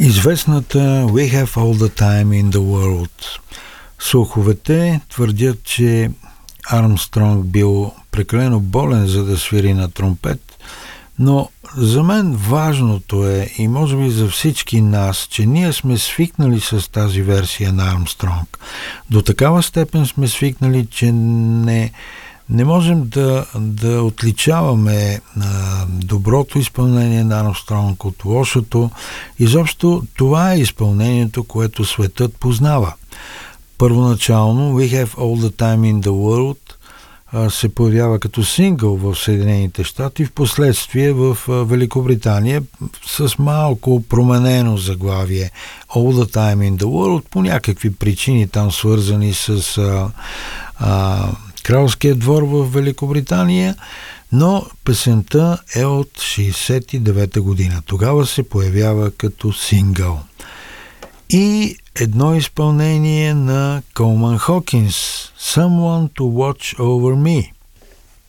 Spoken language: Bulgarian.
Известната We have all the time in the world. Слуховете твърдят, че Армстронг бил прекалено болен, за да свири на тромпет, но за мен важното е, и може би за всички нас, че ние сме свикнали с тази версия на Армстронг. До такава степен сме свикнали, че не можем да отличаваме доброто изпълнение на Армстронг от лошото. Изобщо това е изпълнението, което светът познава. Първоначално We have all the time in the world се появява като сингъл в Съединените щати, в последствие в Великобритания с малко променено заглавие All the time in the world, по някакви причини там свързани с кралския двор в Великобритания, но песента е от 69-та година. Тогава се появява като сингъл. И едно изпълнение на Колман Хокинс, Someone to Watch Over Me.